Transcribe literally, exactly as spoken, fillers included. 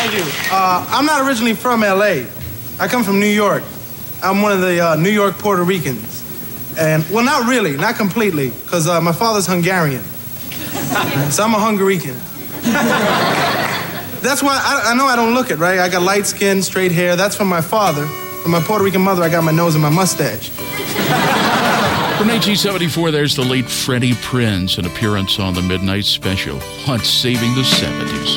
Thank you. Uh, I'm not originally from L A. I come from New York. I'm one of the uh, New York Puerto Ricans. And, well, not really, not completely, because uh, my father's Hungarian. So I'm a Hungarican. That's why I, I know I don't look it, right? I got light skin, straight hair. That's from my father. From my Puerto Rican mother, I got my nose and my mustache. From nineteen seventy-four, there's the late Freddie Prinze, an appearance on the Midnight Special on Saving the seventies.